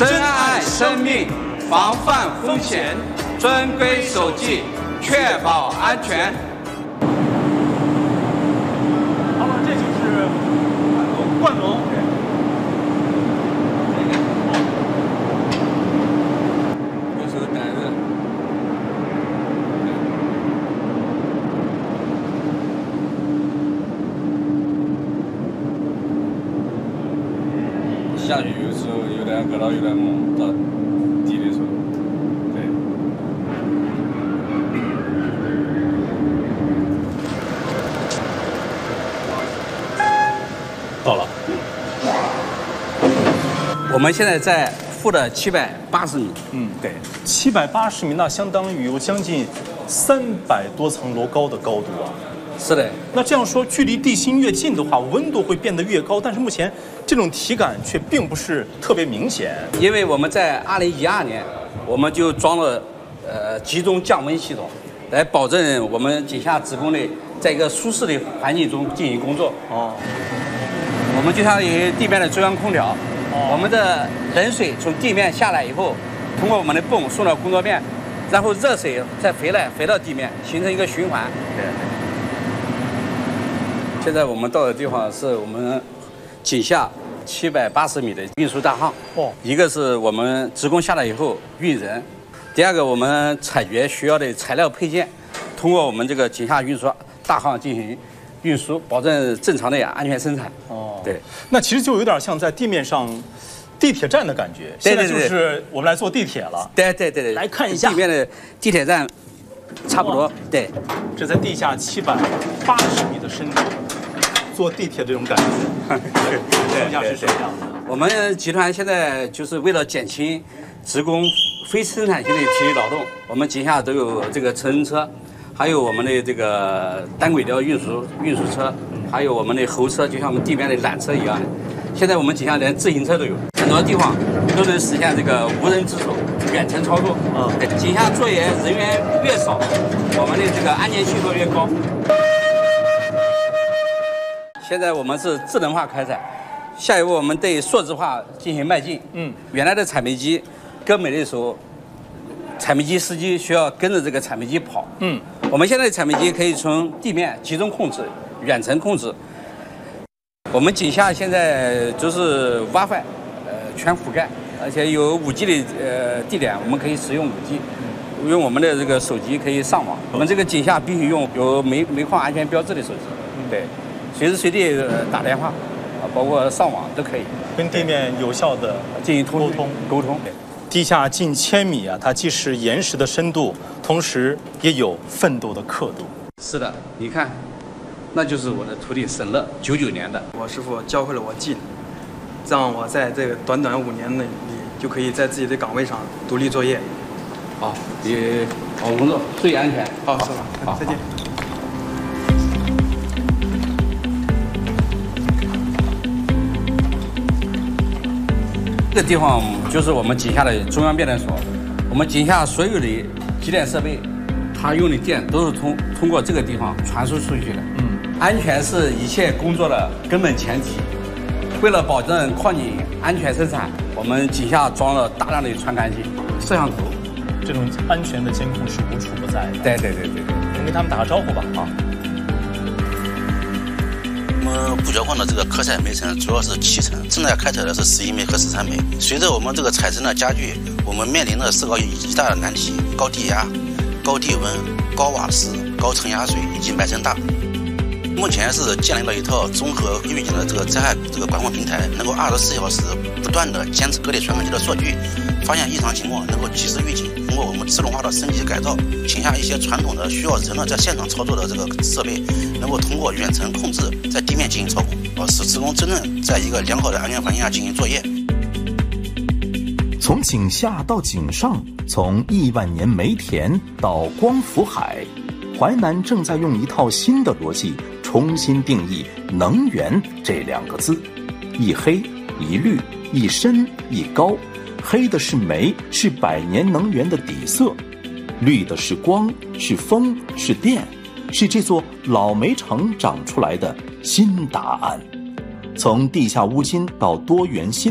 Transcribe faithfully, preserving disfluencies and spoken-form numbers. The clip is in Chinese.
珍爱生命，防范风险，遵规守纪，确保安全。 好了，这就是冠龙。 右手带着。下去有时候有点搁到有点猛，到底的时候，对。 到了。 我们现在在负的七百八十米。 嗯，对，七百八十米，那相当于有将近三百多层楼高的高度啊。 是的。 那这样说，距离地心越近的话，温度会变得越高，但是目前这种体感却并不是特别明显。 因为我们在二零一二年，我们就装了呃集中降温系统，来保证我们井下职工的在一个舒适的环境中进行工作。 哦。 我们就相当于地面的中央空调。 哦。我我们的冷水从地面下来以后，通过我们的泵送到工作面，然后热水再回来回到地面，形成一个循环。 对。 现在我们到的地方是我们井下七百八十米的运输大夯。 哦。 一个是我们职工下来以后运人，第二个我们采掘需要的材料配件，通过我们这个井下运输大夯进行运输，保证正常的安全生产。 哦。 对。 那其实就有点像在地面上地铁站的感觉。 对对对。 现在就是我们来坐地铁了。 对对对对。 来看一下地面的地铁站，差不多。对。 这在地下七百八十米的深度。坐地铁这种感觉，对，地下是这样的。 我们集团现在就是为了减轻职工非生产性的体力劳动，我们井下都有这个成人车，还有我们的这个单轨道运输运输车，还有我们的猴车，就像我们地面的缆车一样的。现在我们井下连自行车都有，很多地方都能实现这个无人值守、远程操作。 嗯， 井下作业人员越少，我们的这个安全系数越高。现在我们是智能化开采，下一步我们对数字化进行迈进。 嗯， 原来的采煤机割煤的时候，采煤机司机需要跟着这个采煤机跑。 嗯， 我们现在的采煤机可以从地面集中控制、远程控制。我们井下现在就是 WiFi， 呃，全覆盖，而且有 五 G 的呃地点，我们可以使用 五 G， 用我们的这个手机可以上网。我们这个井下必须用有煤煤矿安全标志的手机。对。随时随地打电话，啊，包括上网都可以， 跟地面有效的进行沟通沟通。 地下近千米啊，它既是岩石的深度，同时也有奋斗的刻度。 是的，你看，那就是我的徒弟沈乐，九九年的。 我师傅教会了我技能，让我在这个短短五年内里就可以在自己的岗位上独立作业。 好，你好好工作，注意安全。 好，师傅，好，再见。 这个地方就是我们井下的中央变电所，我们井下所有的机电设备，它用的电都是通通过这个地方传输出去的。嗯，安全是一切工作的根本前提。为了保证矿井安全生产，我们井下装了大量的传感器、摄像头， 这种安全的监控是无处不在的。 对对对对对， 我们跟他们打个招呼吧啊。 我们五角矿的这个可采煤层主要是七层，正在开采的是十一煤和十三煤。随着我们这个采层的加剧，我们面临的是个一大的难题：高地压、高地温、高瓦斯、高承压水以及埋层大。目前是建立了一套综合预警的这个灾害这个管控平台，能够二十四小时不断的监测各类传感器的数据，发现异常情况能够及时预警。通过我们自动化的升级改造，井下一些传统的需要人的在现场操作的这个设备，能够通过远程控制在地面进行操控，使职工真正在一个良好的安全环境下进行作业。 从井下到井上，从亿万年煤田到光伏海，淮南正在用一套新的逻辑重新定义能源这两个字，一黑一绿一深一高，黑的是煤，是百年能源的底色，绿的是光，是风，是电，是这座老煤城长出来的新答案。从地下乌金到多元新